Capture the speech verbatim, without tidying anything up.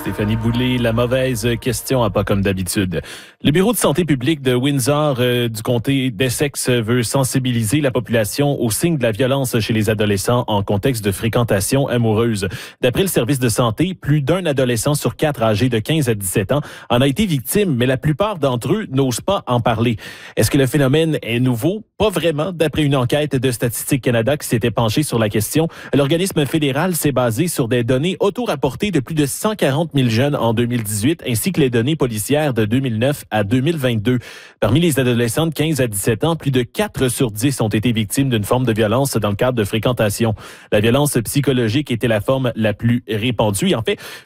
Stéphanie Boulay, la mauvaise question à pas comme d'habitude. Le Bureau de santé publique de Windsor euh, du comté d'Essex veut sensibiliser la population aux signes de la violence chez les adolescents en contexte de fréquentation amoureuse. D'après le service de santé, plus d'un adolescent sur quatre âgé de quinze à dix-sept ans en a été victime, mais la plupart d'entre eux n'osent pas en parler. Est-ce que le phénomène est nouveau? Pas vraiment. D'après une enquête de Statistique Canada qui s'était penchée sur la question, l'organisme fédéral s'est basé sur des données auto-rapportées de plus de cent quarante mille jeunes en deux mille dix-huit, ainsi que les données policières de deux mille neuf à deux mille vingt-deux. Parmi les adolescents de quinze à dix-sept ans, plus de quatre sur dix ont été victimes d'une forme de violence dans le cadre de fréquentation. La violence psychologique était la forme la plus répandue. En fait,